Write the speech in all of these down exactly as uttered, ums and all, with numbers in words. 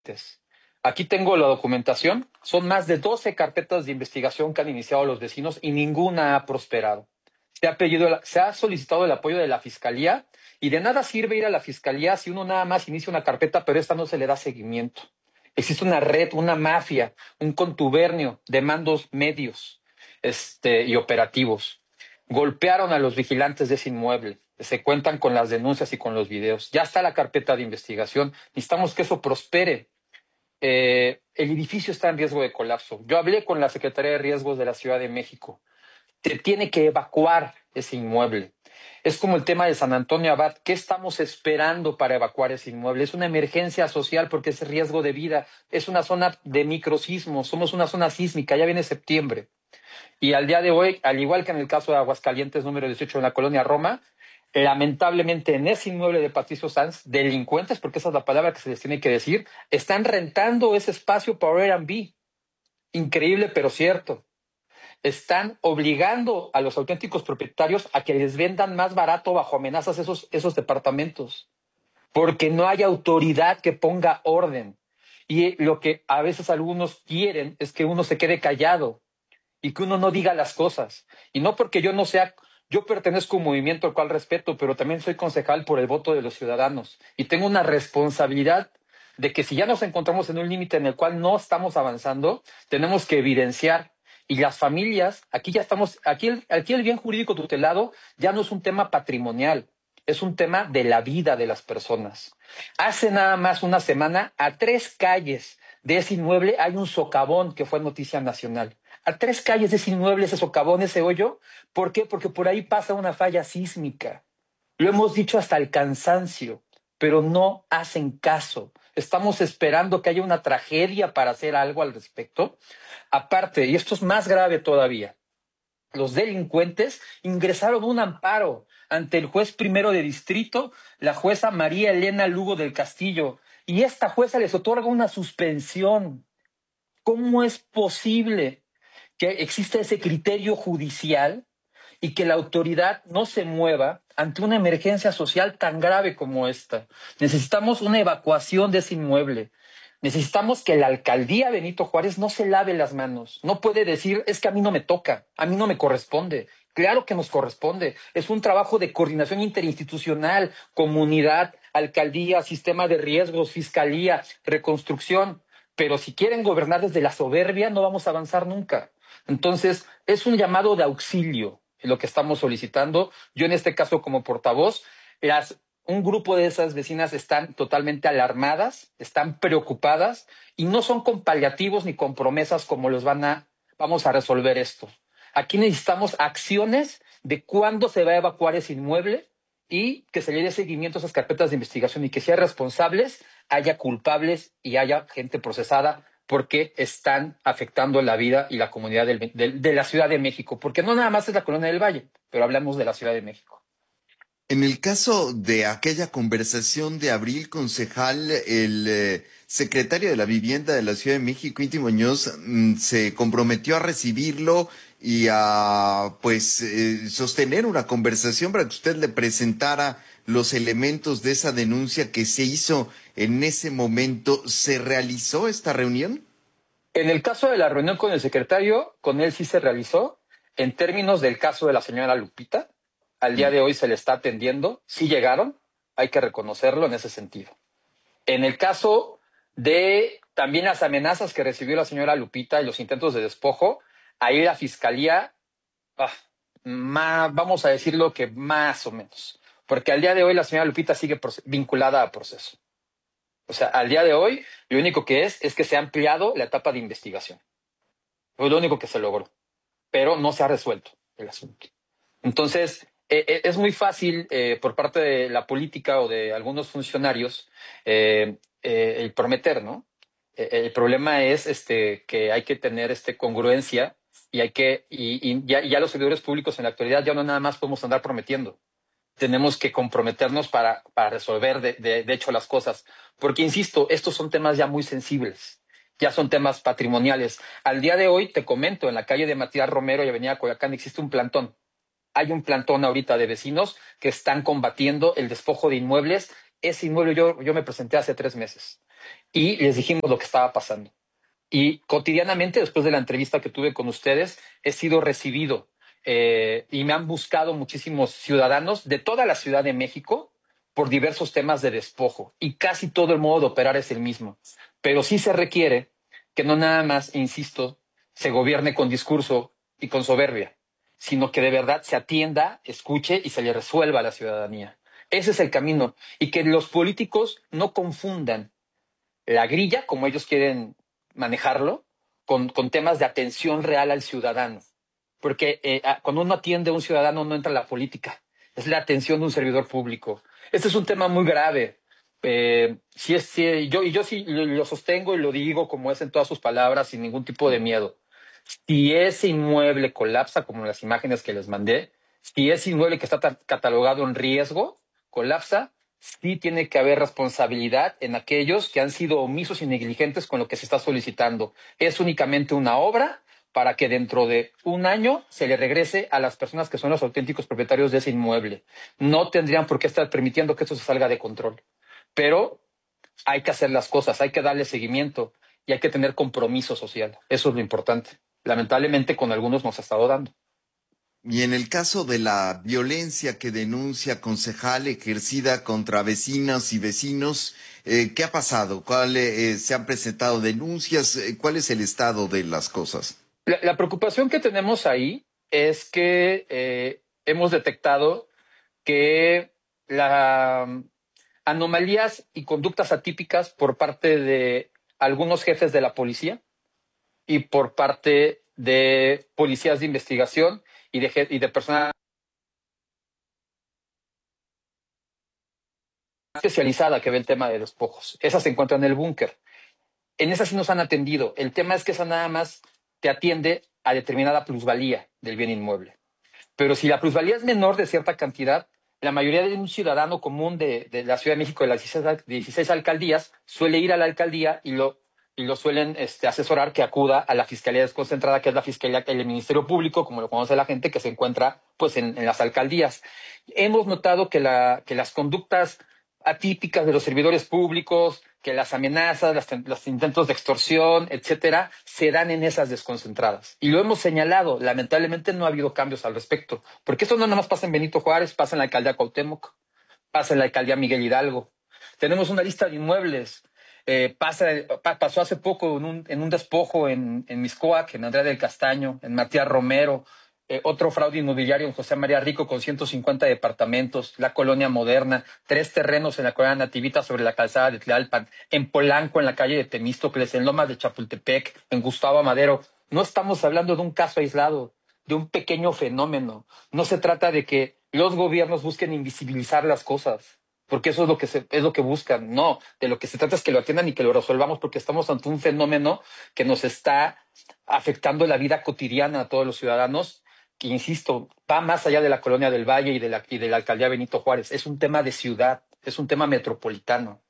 Aquí tengo la documentación. Son más de doce carpetas de investigación que han iniciado los vecinos y ninguna ha prosperado. Se ha, pedido, se ha solicitado el apoyo de la Fiscalía y de nada sirve ir a la Fiscalía si uno nada más inicia una carpeta, pero esta no se le da seguimiento. Existe una red, una mafia, un contubernio de mandos medios este, y operativos. Golpearon a los vigilantes de ese inmueble. Se cuentan con las denuncias y con los videos. Ya está la carpeta de investigación. Necesitamos que eso prospere. Eh, el edificio está en riesgo de colapso. Yo hablé con la Secretaría de Riesgos de la Ciudad de México. Se tiene que evacuar ese inmueble. Es como el tema de San Antonio Abad. ¿Qué estamos esperando para evacuar ese inmueble? Es una emergencia social porque es riesgo de vida. Es una zona de microsismos. Somos una zona sísmica. Ya viene septiembre. Y al día de hoy, al igual que en el caso de Aguascalientes número dieciocho en la colonia Roma, lamentablemente en ese inmueble de Patricio Sanz, delincuentes, porque esa es la palabra que se les tiene que decir, están rentando ese espacio por Airbnb. Increíble, pero cierto. Están obligando a los auténticos propietarios a que les vendan más barato bajo amenazas esos, esos departamentos, porque no hay autoridad que ponga orden. Y lo que a veces algunos quieren es que uno se quede callado y que uno no diga las cosas. Y no porque yo no sea, yo pertenezco a un movimiento al cual respeto, pero también soy concejal por el voto de los ciudadanos. Y tengo una responsabilidad de que si ya nos encontramos en un límite en el cual no estamos avanzando, tenemos que evidenciar. Y las familias, aquí ya estamos, aquí el, aquí el bien jurídico tutelado ya no es un tema patrimonial, es un tema de la vida de las personas. Hace nada más una semana, a tres calles de ese inmueble hay un socavón que fue noticia nacional. A tres calles de ese inmueble, ese socavón, ese hoyo. ¿Por qué? Porque por ahí pasa una falla sísmica. Lo hemos dicho hasta el cansancio, pero no hacen caso. Estamos esperando que haya una tragedia para hacer algo al respecto. Aparte, y esto es más grave todavía, los delincuentes ingresaron un amparo ante el juez primero de distrito, la jueza María Elena Lugo del Castillo, y esta jueza les otorga una suspensión. ¿Cómo es posible que exista ese criterio judicial y que la autoridad no se mueva ante una emergencia social tan grave como esta? Necesitamos una evacuación de ese inmueble. Necesitamos que la alcaldía Benito Juárez no se lave las manos. No puede decir, es que a mí no me toca, a mí no me corresponde. Claro que nos corresponde. Es un trabajo de coordinación interinstitucional, comunidad, alcaldía, sistema de riesgos, fiscalía, reconstrucción. Pero si quieren gobernar desde la soberbia, no vamos a avanzar nunca. Entonces, es un llamado de auxilio lo que estamos solicitando. Yo en este caso como portavoz, las, un grupo de esas vecinas están totalmente alarmadas, están preocupadas y no son con paliativos ni con promesas como los van a, vamos a resolver esto. Aquí necesitamos acciones de cuándo se va a evacuar ese inmueble y que se le dé seguimiento a esas carpetas de investigación y que si hay responsables, haya culpables y haya gente procesada porque están afectando la vida y la comunidad del, de, de la Ciudad de México. Porque no nada más es la Colonia del Valle, pero hablamos de la Ciudad de México. En el caso de aquella conversación de abril, concejal, el eh, secretario de la Vivienda de la Ciudad de México, Inti Muñoz, mm, se comprometió a recibirlo y a pues eh, sostener una conversación para que usted le presentara los elementos de esa denuncia que se hizo en ese momento. ¿Se realizó esta reunión? En el caso de la reunión con el secretario, con él sí se realizó. En términos del caso de la señora Lupita, al día de hoy se le está atendiendo. Sí llegaron, hay que reconocerlo en ese sentido. En el caso de también las amenazas que recibió la señora Lupita y los intentos de despojo, ahí la fiscalía, ah, más, vamos a decirlo que más o menos, porque al día de hoy la señora Lupita sigue vinculada a proceso. O sea, al día de hoy, lo único que es es que se ha ampliado la etapa de investigación. Fue lo único que se logró, pero no se ha resuelto el asunto. Entonces, eh, es muy fácil eh, por parte de la política o de algunos funcionarios eh, eh, el prometer, ¿no? Eh, el problema es este, que hay que tener este, congruencia y hay que y, y ya, ya los servidores públicos en la actualidad ya no nada más podemos andar prometiendo. Tenemos que comprometernos para, para resolver de, de, de hecho las cosas. Porque, insisto, estos son temas ya muy sensibles, ya son temas patrimoniales. Al día de hoy, te comento, en la calle de Matías Romero y Avenida Coyoacán existe un plantón. Hay un plantón ahorita de vecinos que están combatiendo el despojo de inmuebles. Ese inmueble yo, yo me presenté hace tres meses. y les dijimos lo que estaba pasando. Y cotidianamente, después de la entrevista que tuve con ustedes, he sido recibido eh, y me han buscado muchísimos ciudadanos de toda la Ciudad de México por diversos temas de despojo y casi todo el modo de operar es el mismo. Pero sí se requiere que no nada más, insisto, se gobierne con discurso y con soberbia, sino que de verdad se atienda, escuche y se le resuelva a la ciudadanía. Ese es el camino y que los políticos no confundan la grilla, como ellos quieren manejarlo, con, con temas de atención real al ciudadano. Porque eh, cuando uno atiende a un ciudadano no entra la política, es la atención de un servidor público. Este es un tema muy grave. Eh, si es, si, yo, y yo sí lo, lo sostengo y lo digo como es en todas sus palabras, sin ningún tipo de miedo. Si ese inmueble colapsa, como en las imágenes que les mandé, si ese inmueble que está catalogado en riesgo colapsa, sí tiene que haber responsabilidad en aquellos que han sido omisos y negligentes con lo que se está solicitando. Es únicamente una obra para que dentro de un año se le regrese a las personas que son los auténticos propietarios de ese inmueble. No tendrían por qué estar permitiendo que esto se salga de control. Pero hay que hacer las cosas, hay que darle seguimiento y hay que tener compromiso social. Eso es lo importante. Lamentablemente con algunos nos ha estado dando. Y en el caso de la violencia que denuncia concejal ejercida contra vecinas y vecinos, eh, ¿qué ha pasado? ¿Cuál, eh, se han presentado denuncias? Eh, ¿Cuál es el estado de las cosas? La, la preocupación que tenemos ahí es que eh, hemos detectado que las um, anomalías y conductas atípicas por parte de algunos jefes de la policía y por parte de policías de investigación y de, y de personas especializada que ve el tema de despojos. Esa se encuentra en el búnker. En esa sí nos han atendido. El tema es que esa nada más te atiende a determinada plusvalía del bien inmueble. Pero si la plusvalía es menor de cierta cantidad, la mayoría de un ciudadano común de, de la Ciudad de México, de las dieciséis alcaldías, suele ir a la alcaldía y lo, y lo suelen este, asesorar que acuda a la Fiscalía Desconcentrada, que es la Fiscalía, el Ministerio Público, como lo conoce la gente, que se encuentra pues, en, en las alcaldías. Hemos notado que, la, que las conductas atípicas de los servidores públicos, que las amenazas, las, los intentos de extorsión, etcétera, se dan en esas desconcentradas. Y lo hemos señalado, lamentablemente no ha habido cambios al respecto, porque esto no nada más pasa en Benito Juárez, pasa en la alcaldía Cuauhtémoc, pasa en la alcaldía Miguel Hidalgo. Tenemos una lista de inmuebles. Eh, pasa, pa, pasó hace poco en un, en un despojo en, en Miscoac, en Andrea del Castaño, en Matías Romero, eh, otro fraude inmobiliario en José María Rico con ciento cincuenta departamentos, la Colonia Moderna, tres terrenos en la Colonia Nativita sobre la calzada de Tlalpan, en Polanco, en la calle de Temístocles, en Lomas de Chapultepec, en Gustavo Madero. No estamos hablando de un caso aislado, de un pequeño fenómeno. No se trata de que los gobiernos busquen invisibilizar las cosas, porque eso es lo que se, es lo que buscan. No, de lo que se trata es que lo atiendan y que lo resolvamos, porque estamos ante un fenómeno que nos está afectando la vida cotidiana a todos los ciudadanos, que insisto, va más allá de la Colonia del Valle y de la, y de la alcaldía Benito Juárez. Es un tema de ciudad, es un tema metropolitano.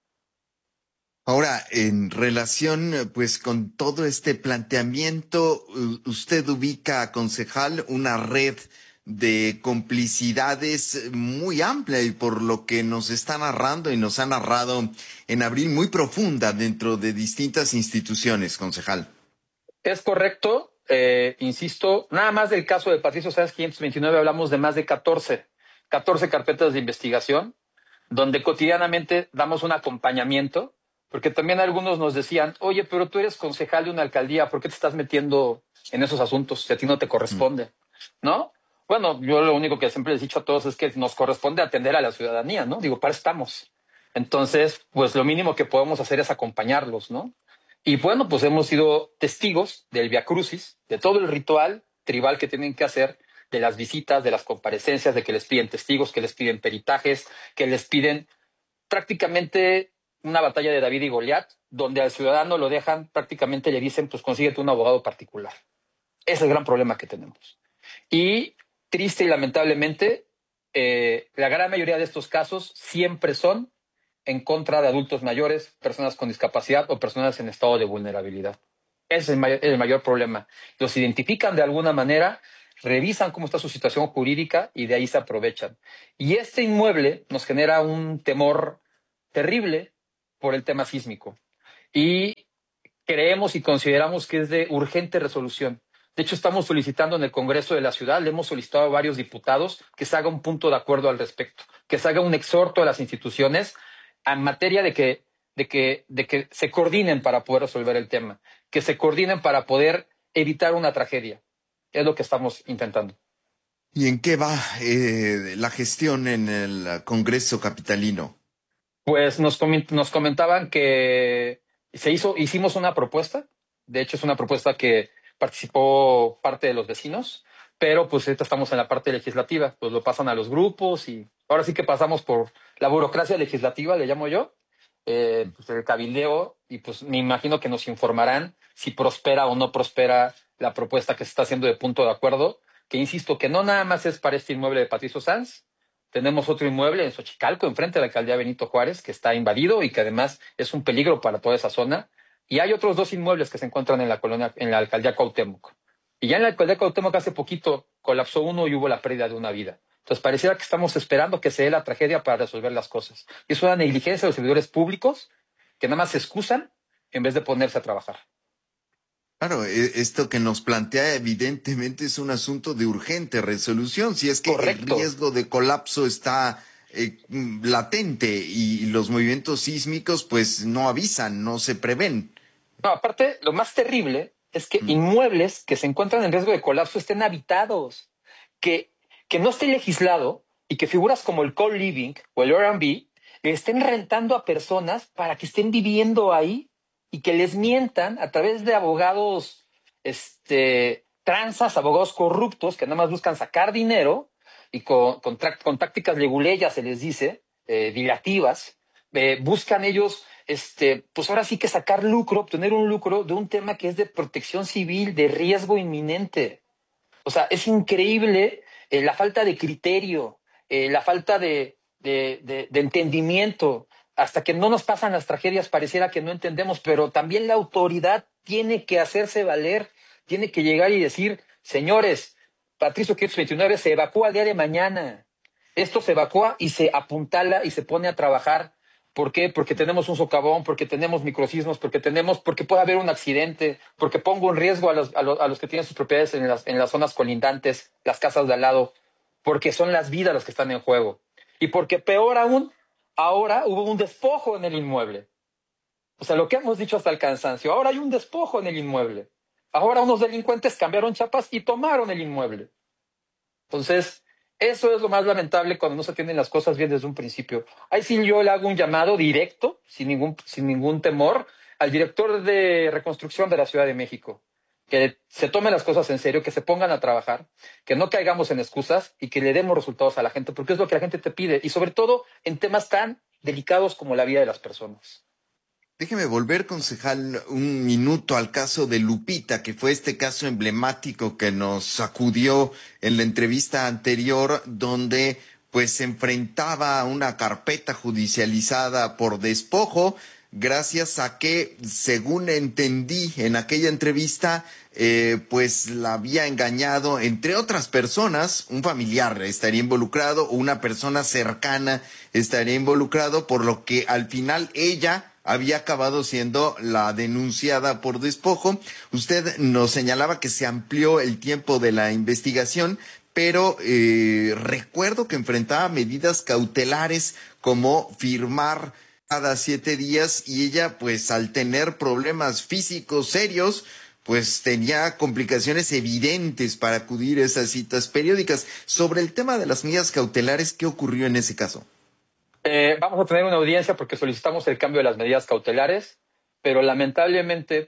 Ahora, en relación, pues, con todo este planteamiento, usted ubica, concejal, una red de complicidades muy amplia y por lo que nos está narrando y nos ha narrado en abril, muy profunda dentro de distintas instituciones, concejal. Es correcto, eh, insisto, nada más del caso de Patricio Sáenz quinientos veintinueve hablamos de más de catorce, catorce carpetas de investigación, donde cotidianamente damos un acompañamiento, porque también algunos nos decían, oye, pero tú eres concejal de una alcaldía, ¿por qué te estás metiendo en esos asuntos si a ti no te corresponde? ¿No? Bueno, yo lo único que siempre les he dicho a todos es que nos corresponde atender a la ciudadanía, ¿no? Digo, para eso estamos. Entonces, pues lo mínimo que podemos hacer es acompañarlos, ¿no? Y bueno, pues hemos sido testigos del Via Crucis, de todo el ritual tribal que tienen que hacer, de las visitas, de las comparecencias, de que les piden testigos, que les piden peritajes, que les piden prácticamente una batalla de David y Goliat, donde al ciudadano lo dejan, prácticamente le dicen, pues consíguete un abogado particular. Ese es el gran problema que tenemos. Y triste y lamentablemente, eh, la gran mayoría de estos casos siempre son en contra de adultos mayores, personas con discapacidad o personas en estado de vulnerabilidad. Ese es el mayor, el mayor problema. Los identifican de alguna manera, revisan cómo está su situación jurídica y de ahí se aprovechan. Y este inmueble nos genera un temor terrible por el tema sísmico. Y creemos y consideramos que es de urgente resolución. De hecho, estamos solicitando en el Congreso de la Ciudad, le hemos solicitado a varios diputados que se haga un punto de acuerdo al respecto, que se haga un exhorto a las instituciones en materia de que, de que, de que se coordinen para poder resolver el tema, que se coordinen para poder evitar una tragedia. Es lo que estamos intentando. ¿Y en qué va eh, la gestión en el Congreso capitalino? Pues nos, comen- nos comentaban que se hizo, hicimos una propuesta. De hecho, es una propuesta que participó parte de los vecinos, pero pues ahorita estamos en la parte legislativa, pues lo pasan a los grupos y ahora sí que pasamos por la burocracia legislativa, le llamo yo, eh, pues el cabildeo, y pues me imagino que nos informarán si prospera o no prospera la propuesta que se está haciendo de punto de acuerdo, que insisto que no nada más es para este inmueble de Patricio Sanz. Tenemos otro inmueble en Xochicalco, enfrente de la alcaldía Benito Juárez, que está invadido y que además es un peligro para toda esa zona. Y hay otros dos inmuebles que se encuentran en la colonia, en la alcaldía Cuauhtémoc. Y ya en la alcaldía Cuauhtémoc hace poquito colapsó uno y hubo la pérdida de una vida. Entonces pareciera que estamos esperando que se dé la tragedia para resolver las cosas. Y es una negligencia de los servidores públicos que nada más se excusan en vez de ponerse a trabajar. Claro, e- esto que nos plantea evidentemente es un asunto de urgente resolución. Si es que el Correcto. riesgo de colapso está eh, mm, latente y los movimientos sísmicos pues no avisan, no se prevén. No, aparte, lo más terrible es que Mm. inmuebles que se encuentran en riesgo de colapso estén habitados, que, que no esté legislado y que figuras como el co-living o el Airbnb estén rentando a personas para que estén viviendo ahí y que les mientan a través de abogados, este, tranzas, abogados corruptos que nada más buscan sacar dinero y con, con, tra- con tácticas leguleyas, se les dice, eh, dilativas, eh, buscan ellos este, pues ahora sí que sacar lucro, obtener un lucro de un tema que es de protección civil, de riesgo inminente. O sea, es increíble eh, la falta de criterio, eh, la falta de, de, de, de entendimiento. Hasta que no nos pasan las tragedias pareciera que no entendemos, pero también la autoridad tiene que hacerse valer, tiene que llegar y decir, señores, Patricio quinientos veintinueve se evacúa el día de mañana. Esto se evacúa y se apuntala y se pone a trabajar. ¿Por qué? Porque tenemos un socavón, porque tenemos microsismos, porque tenemos, porque puede haber un accidente, porque pongo en riesgo a los, a los, a los que tienen sus propiedades en las, en las zonas colindantes, las casas de al lado, porque son las vidas las que están en juego. Y porque peor aún, ahora hubo un despojo en el inmueble. O sea, lo que hemos dicho hasta el cansancio, ahora hay un despojo en el inmueble. Ahora unos delincuentes cambiaron chapas y tomaron el inmueble. Entonces, eso es lo más lamentable cuando no se tienen las cosas bien desde un principio. Ahí sí yo le hago un llamado directo, sin ningún, sin ningún temor, al director de reconstrucción de la Ciudad de México, que se tome las cosas en serio, que se pongan a trabajar, que no caigamos en excusas y que le demos resultados a la gente, porque es lo que la gente te pide, y sobre todo en temas tan delicados como la vida de las personas. Déjeme volver, concejal, un minuto al caso de Lupita, que fue este caso emblemático que nos sacudió en la entrevista anterior, donde pues se enfrentaba a una carpeta judicializada por despojo, gracias a que, según entendí en aquella entrevista, eh, pues la había engañado, entre otras personas, un familiar estaría involucrado, o una persona cercana estaría involucrado, por lo que al final ella había acabado siendo la denunciada por despojo. Usted nos señalaba que se amplió el tiempo de la investigación, pero eh, recuerdo que enfrentaba medidas cautelares como firmar cada siete días y ella, pues al tener problemas físicos serios, pues tenía complicaciones evidentes para acudir a esas citas periódicas. Sobre el tema de las medidas cautelares, ¿qué ocurrió en ese caso? Eh, vamos a tener una audiencia porque solicitamos el cambio de las medidas cautelares, pero lamentablemente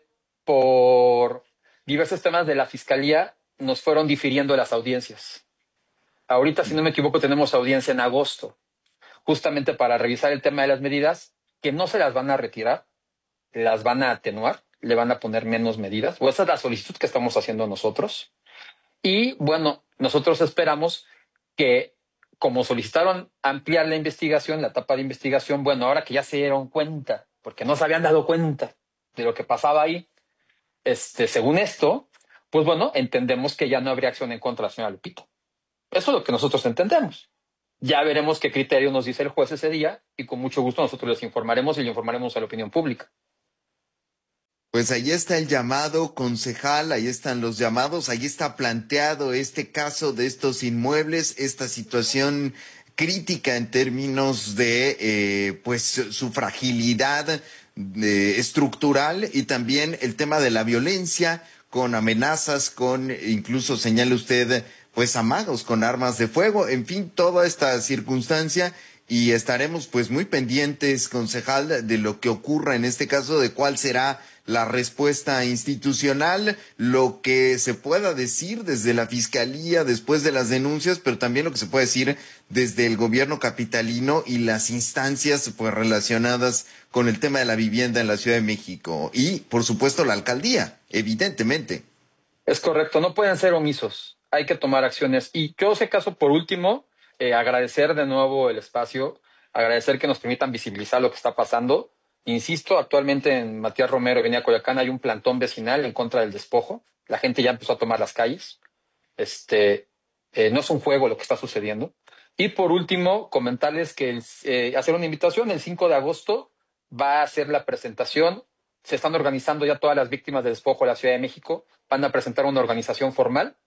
por diversos temas de la Fiscalía nos fueron difiriendo las audiencias. Ahorita, si no me equivoco, tenemos audiencia en agosto, justamente para revisar el tema de las medidas, que no se las van a retirar, las van a atenuar, le van a poner menos medidas, o esa es la solicitud que estamos haciendo nosotros. Y bueno, nosotros esperamos que, como solicitaron ampliar la investigación, la etapa de investigación, bueno, ahora que ya se dieron cuenta, porque no se habían dado cuenta de lo que pasaba ahí, este, según esto, pues bueno, entendemos que ya no habría acción en contra de la señora Lupita. Eso es lo que nosotros entendemos. Ya veremos qué criterio nos dice el juez ese día y con mucho gusto nosotros les informaremos y le informaremos a la opinión pública. Pues ahí está el llamado, concejal, ahí están los llamados, ahí está planteado este caso de estos inmuebles, esta situación crítica en términos de eh, pues su fragilidad eh, estructural y también el tema de la violencia con amenazas, con incluso señala usted pues amagos con armas de fuego, en fin, toda esta circunstancia. Y estaremos pues muy pendientes, concejal, de lo que ocurra en este caso, de cuál será la respuesta institucional, lo que se pueda decir desde la Fiscalía después de las denuncias, pero también lo que se puede decir desde el gobierno capitalino y las instancias pues relacionadas con el tema de la vivienda en la Ciudad de México. Y, por supuesto, la alcaldía, evidentemente. Es correcto, no pueden ser omisos, hay que tomar acciones. Y yo, ese caso, por último, eh, agradecer de nuevo el espacio, agradecer que nos permitan visibilizar lo que está pasando. Insisto, actualmente en Matías Romero, Avenida Coyoacán, hay un plantón vecinal en contra del despojo. La gente ya empezó a tomar las calles. Este, eh, no es un juego lo que está sucediendo. Y por último, comentarles que el, eh, hacer una invitación, el cinco de agosto va a ser la presentación. Se están organizando ya todas las víctimas del despojo de la Ciudad de México. Van a presentar una organización formal.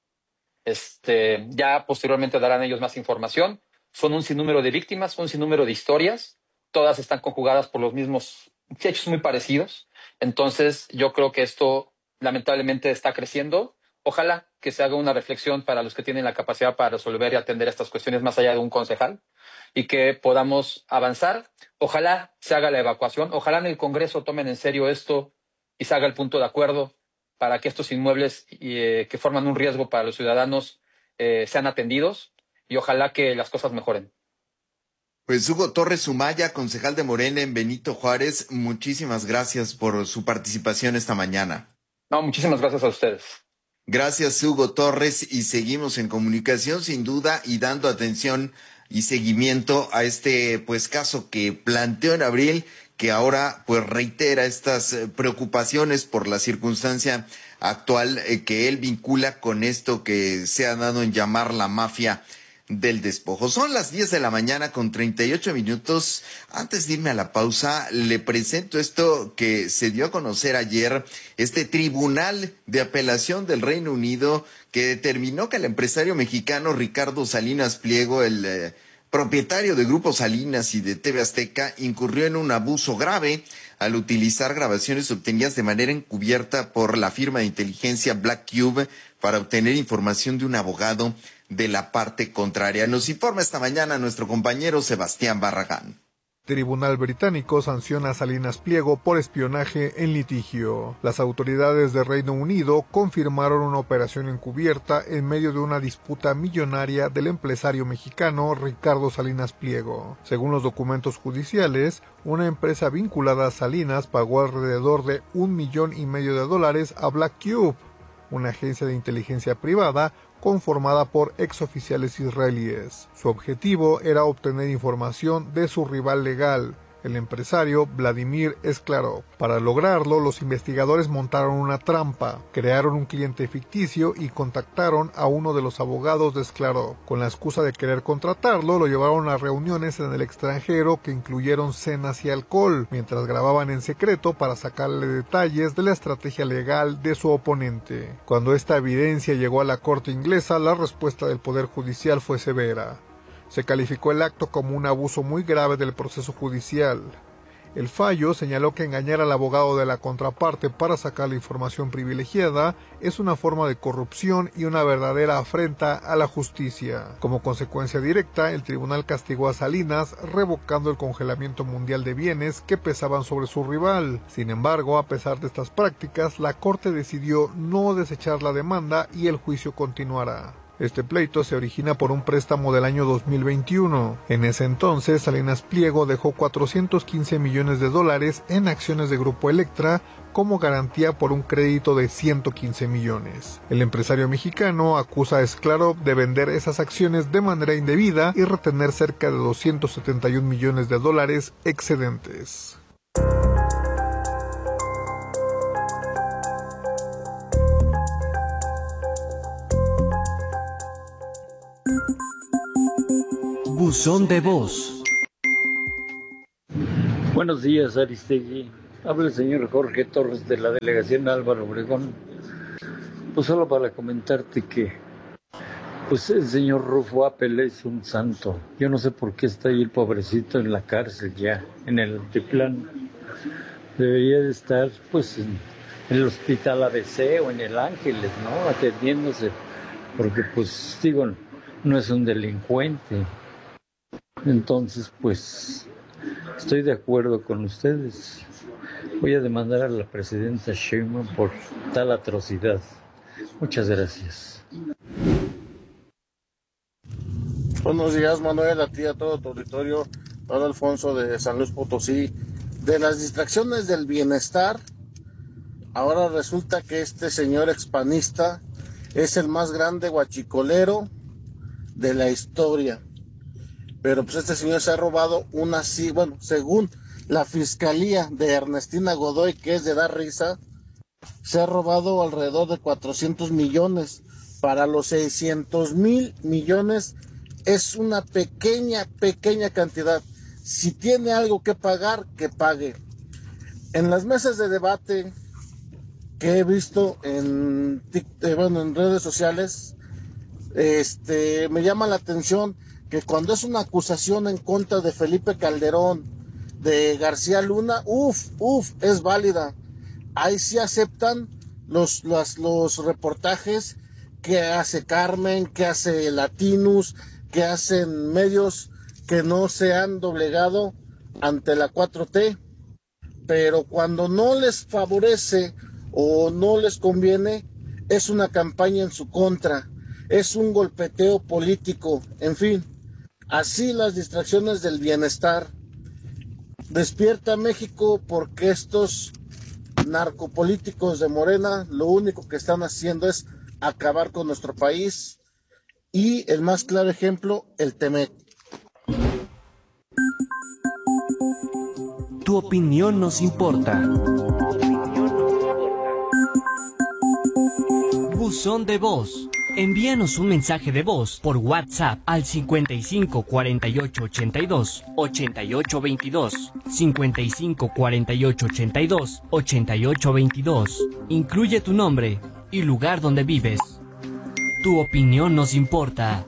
Este, ya posteriormente darán ellos más información. Son un sinnúmero de víctimas, un sinnúmero de historias. Todas están conjugadas por los mismos hechos muy parecidos. Entonces, yo creo que esto lamentablemente está creciendo. Ojalá que se haga una reflexión para los que tienen la capacidad para resolver y atender estas cuestiones más allá de un concejal y que podamos avanzar. Ojalá se haga la evacuación. Ojalá en el Congreso tomen en serio esto y se haga el punto de acuerdo para que estos inmuebles eh, que forman un riesgo para los ciudadanos eh, sean atendidos y ojalá que las cosas mejoren. Pues Hugo Torres Sumaya, concejal de Morena en Benito Juárez, muchísimas gracias por su participación esta mañana. No, muchísimas gracias a ustedes. Gracias, Hugo Torres, y seguimos en comunicación sin duda y dando atención y seguimiento a este pues caso que planteó en abril, que ahora pues reitera estas preocupaciones por la circunstancia actual eh, que él vincula con esto que se ha dado en llamar la mafia del despojo. Son las diez de la mañana con treinta y ocho minutos. Antes de irme a la pausa, le presento esto que se dio a conocer ayer, este Tribunal de Apelación del Reino Unido que determinó que el empresario mexicano Ricardo Salinas Pliego, el eh, propietario de Grupo Salinas y de T V Azteca, incurrió en un abuso grave al utilizar grabaciones obtenidas de manera encubierta por la firma de inteligencia Black Cube para obtener información de un abogado de la parte contraria. Nos informa esta mañana nuestro compañero Sebastián Barragán. Tribunal británico sanciona a Salinas Pliego por espionaje en litigio. Las autoridades de Reino Unido confirmaron una operación encubierta en medio de una disputa millonaria del empresario mexicano Ricardo Salinas Pliego. Según los documentos judiciales, una empresa vinculada a Salinas pagó alrededor de un millón y medio de dólares a Black Cube, una agencia de inteligencia privada conformada por exoficiales israelíes. Su objetivo era obtener información de su rival legal, el empresario Vladimir Sklarov. Para lograrlo, los investigadores montaron una trampa, crearon un cliente ficticio y contactaron a uno de los abogados de Sklarov. Con la excusa de querer contratarlo, lo llevaron a reuniones en el extranjero que incluyeron cenas y alcohol, mientras grababan en secreto para sacarle detalles de la estrategia legal de su oponente. Cuando esta evidencia llegó a la corte inglesa, la respuesta del Poder Judicial fue severa. Se calificó el acto como un abuso muy grave del proceso judicial. El fallo señaló que engañar al abogado de la contraparte para sacar la información privilegiada es una forma de corrupción y una verdadera afrenta a la justicia. Como consecuencia directa, el tribunal castigó a Salinas revocando el congelamiento mundial de bienes que pesaban sobre su rival. Sin embargo, a pesar de estas prácticas, la corte decidió no desechar la demanda y el juicio continuará. Este pleito se origina por un préstamo del año dos mil veintiuno. En ese entonces, Salinas Pliego dejó cuatrocientos quince millones de dólares en acciones de Grupo Electra como garantía por un crédito de ciento quince millones. El empresario mexicano acusa a Sklarov de vender esas acciones de manera indebida y retener cerca de doscientos setenta y un millones de dólares excedentes. Buzón de voz. Buenos días, Aristegui. Habla el señor Jorge Torres de la delegación Álvaro Obregón. Pues solo para comentarte que pues el señor Rufo Apple es un santo. Yo no sé por qué está ahí el pobrecito en la cárcel ya, en el altiplano. Debería de estar pues en, en el hospital A B C o en el Ángeles, ¿no? Atendiéndose, porque pues digo, no es un delincuente. Entonces pues estoy de acuerdo con ustedes. Voy a demandar a la presidenta Sheinbaum por tal atrocidad. Muchas gracias. Buenos días, Manuel, a ti, a todo tu auditorio, don Alfonso de San Luis Potosí. De las distracciones del bienestar, ahora resulta que este señor expanista es el más grande guachicolero de la historia. Pero pues este señor se ha robado una, sí, bueno, según la fiscalía de Ernestina Godoy, que es de dar risa, se ha robado alrededor de cuatrocientos millones. Para los seiscientos mil millones es una pequeña, pequeña cantidad. Si tiene algo que pagar, que pague. En las mesas de debate que he visto en, eh, bueno, en redes sociales, este, me llama la atención que cuando es una acusación en contra de Felipe Calderón, de García Luna, uff, uff, es válida. Ahí sí aceptan los, los, los reportajes que hace Carmen, que hace Latinus, que hacen medios que no se han doblegado ante la cuatro T. Pero cuando no les favorece o no les conviene, es una campaña en su contra, es un golpeteo político, en fin. Así las distracciones del bienestar. Despierta México, porque estos narcopolíticos de Morena lo único que están haciendo es acabar con nuestro país. Y el más claro ejemplo, el Temec. Tu opinión nos importa. Buzón de voz. Envíanos un mensaje de voz por WhatsApp al cincuenta y cinco cuarenta y ocho ochenta y dos ochenta y ocho veintidós, cincuenta y cinco cuarenta y ocho ochenta y dos ochenta y ocho veintidós. Incluye tu nombre y lugar donde vives. Tu opinión nos importa.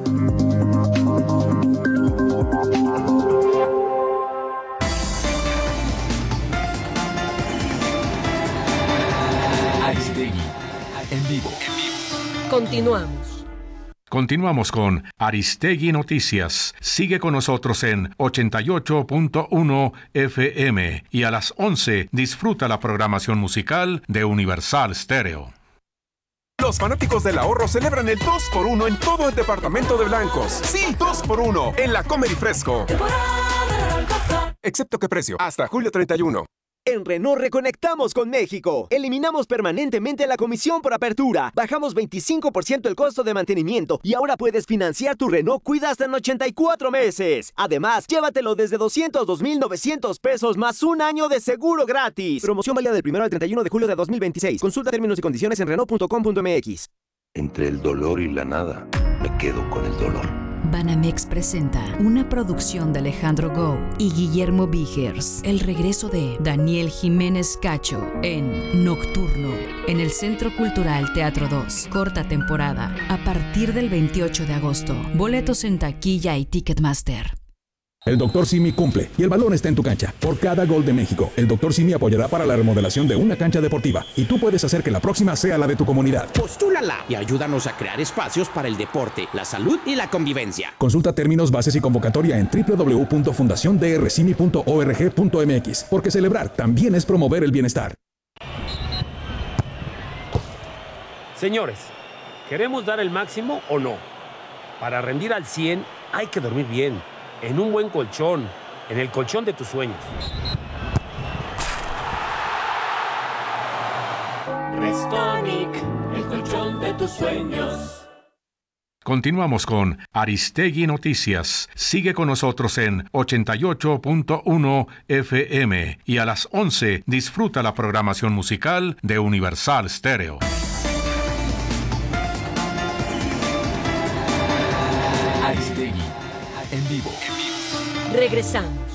Aristegui, en vivo. Continuamos. Continuamos con Aristegui Noticias. Sigue con nosotros en ochenta y ocho punto uno F M y a las once disfruta la programación musical de Universal Stereo. Los fanáticos del ahorro celebran el dos por uno en todo el departamento de Blancos. Sí, dos por uno en la Comer y Fresco. Excepto que precio, hasta julio treinta y uno. En Renault reconectamos con México. Eliminamos permanentemente la comisión por apertura. Bajamos veinticinco por ciento el costo de mantenimiento y ahora puedes financiar tu Renault Kwid hasta en ochenta y cuatro meses. Además, llévatelo desde doscientos dos mil novecientos pesos más un año de seguro gratis. Promoción válida del primero al treinta y uno de julio de dos mil veintiséis. Consulta términos y condiciones en Renault punto com punto m x. Entre el dolor y la nada, me quedo con el dolor. Banamex presenta una producción de Alejandro Gou y Guillermo Vigers, el regreso de Daniel Jiménez Cacho en Nocturno, en el Centro Cultural Teatro dos, corta temporada, a partir del veintiocho de agosto. Boletos en taquilla y Ticketmaster. El doctor Simi cumple y el balón está en tu cancha. Por cada gol de México, el doctor Simi apoyará para la remodelación de una cancha deportiva y tú puedes hacer que la próxima sea la de tu comunidad. Postúlala y ayúdanos a crear espacios para el deporte, la salud y la convivencia. Consulta términos, bases y convocatoria en doble u doble u doble u punto fundación d r simi punto org punto m x, porque celebrar también es promover el bienestar. Señores, ¿queremos dar el máximo o no? Para rendir al cien hay que dormir bien, en un buen colchón, en el colchón de tus sueños. Restonic, el colchón de tus sueños. Continuamos con Aristegui Noticias. Sigue con nosotros en ochenta y ocho punto uno F M y a las once disfruta la programación musical de Universal Stereo. Aristegui, en vivo. vivo. Regresamos.